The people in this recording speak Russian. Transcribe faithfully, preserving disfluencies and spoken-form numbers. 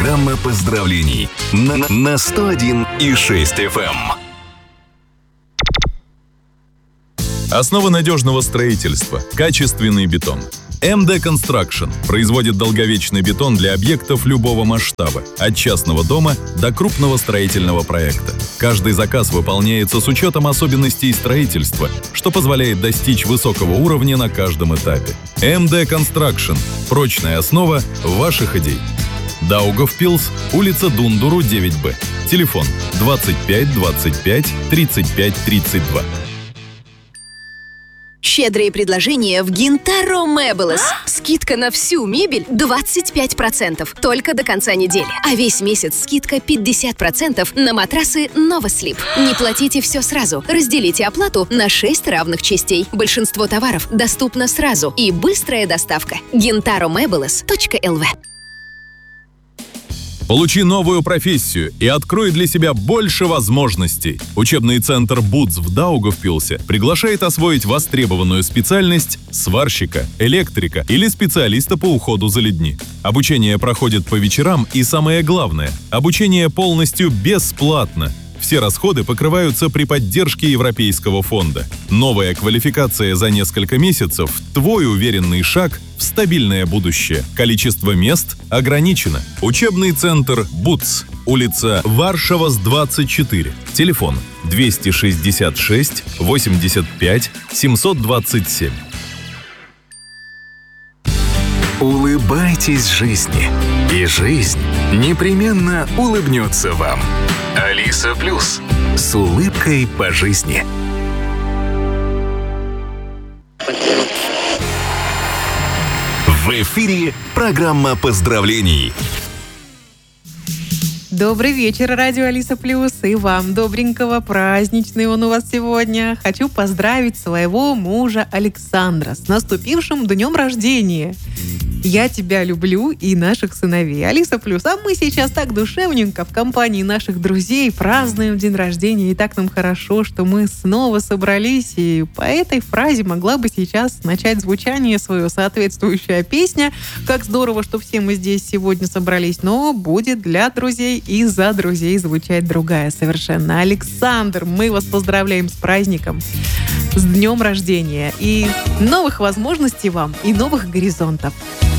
Программа поздравлений на, на сто один и шесть эф эм. Основа надежного строительства – качественный бетон. эм дэ Construction производит долговечный бетон для объектов любого масштаба, от частного дома до крупного строительного проекта. Каждый заказ выполняется с учетом особенностей строительства, что позволяет достичь высокого уровня на каждом этапе. эм дэ Construction – прочная основа ваших идей. Даугавпилс, улица Дундуру, девять бэ. Телефон двадцать пять двадцать пять тридцать пять тридцать два. Щедрые предложения в Гинтаро Мэблес. Скидка на всю мебель двадцать пять процентов только до конца недели. А весь месяц скидка пятьдесят процентов на матрасы Новослип. Не платите все сразу. Разделите оплату на шесть равных частей. Большинство товаров доступно сразу. И быстрая доставка. гинтаро мэблес точка эл ви. Получи новую профессию и открой для себя больше возможностей. Учебный центр БУДС в Даугавпилсе приглашает освоить востребованную специальность сварщика, электрика или специалиста по уходу за людьми. Обучение проходит по вечерам и, самое главное, обучение полностью бесплатно. Все расходы покрываются при поддержке Европейского фонда. Новая квалификация за несколько месяцев – твой уверенный шаг в стабильное будущее. Количество мест ограничено. Учебный центр БУДС. Улица Варшавас, двадцать четыре. Телефон двести шестьдесят шесть восемьдесят пять семьсот двадцать семь. Улыбайтесь жизни, и жизнь непременно улыбнется вам. Алиса Плюс. С улыбкой по жизни. В эфире программа поздравлений. Добрый вечер, радио Алиса Плюс, и вам добренького, праздничный он у вас сегодня. Хочу поздравить своего мужа Александра с наступившим днем рождения. Я тебя люблю и наших сыновей. Алиса Плюс, а мы сейчас так душевненько в компании наших друзей празднуем день рождения, и так нам хорошо, что мы снова собрались, и по этой фразе могла бы сейчас начать звучание свое соответствующая песня. Как здорово, что все мы здесь сегодня собрались, но будет для друзей и за друзей звучать другая совершенно. Александр, мы вас поздравляем с праздником, с днем рождения, и новых возможностей вам, и новых горизонтов.